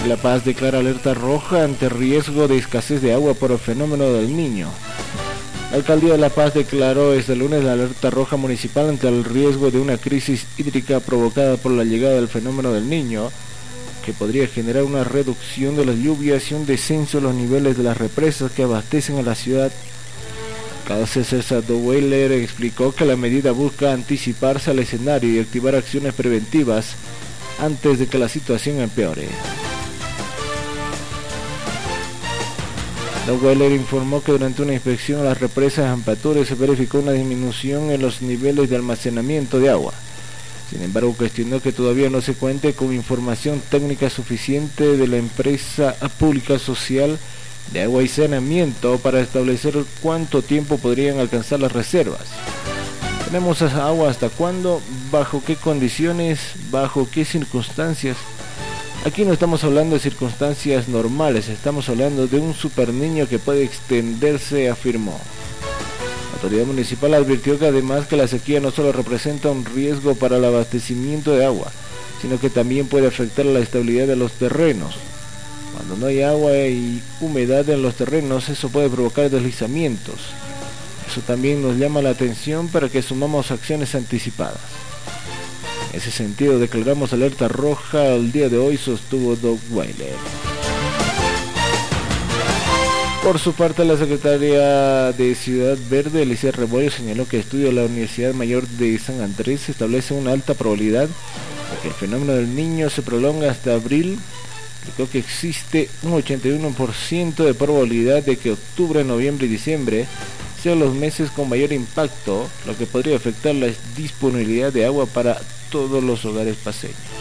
La Paz declara alerta roja ante riesgo de escasez de agua por el fenómeno del Niño. La Alcaldía de La Paz declaró este lunes la alerta roja municipal ante el riesgo de una crisis hídrica provocada por la llegada del fenómeno del Niño, que podría generar una reducción de las lluvias y un descenso de los niveles de las represas que abastecen a la ciudad. César Doweiler explicó que la medida busca anticiparse al escenario y activar acciones preventivas antes de que la situación empeore. Doweiler informó que durante una inspección a las represas Ampature se verificó una disminución en los niveles de almacenamiento de agua. Sin embargo, cuestionó que todavía no se cuente con información técnica suficiente de la empresa pública social de agua y saneamiento para establecer cuánto tiempo podrían alcanzar las reservas. ¿Tenemos agua hasta cuándo? ¿Bajo qué condiciones? ¿Bajo qué circunstancias? Aquí no estamos hablando de circunstancias normales, estamos hablando de un super niño que puede extenderse, afirmó. La autoridad municipal advirtió que además que la sequía no solo representa un riesgo para el abastecimiento de agua, sino que también puede afectar la estabilidad de los terrenos. Cuando no hay agua y humedad en los terrenos, eso puede provocar deslizamientos. Eso también nos llama la atención para que asumamos acciones anticipadas. En ese sentido, declaramos alerta roja el día de hoy, sostuvo Doweiler. Por su parte, la secretaria de Ciudad Verde, Alicia Rebollo, señaló que estudio de la Universidad Mayor de San Andrés establece una alta probabilidad de que el fenómeno del Niño se prolongue hasta abril. Creo que existe un 81% de probabilidad de que octubre, noviembre y diciembre sean los meses con mayor impacto, lo que podría afectar la disponibilidad de agua para todos los hogares paceños.